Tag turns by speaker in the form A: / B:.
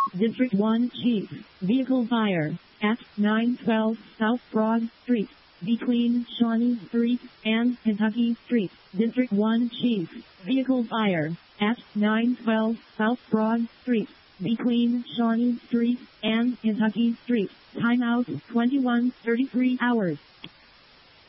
A: District 1 Chief. Vehicle fire at 912 South Broad Street, between Shawnee Street and Kentucky Street. District 1 Chief. Vehicle fire at 912 South Broad Street, between Shawnee Street and Kentucky Street. Timeout 21:33 hours.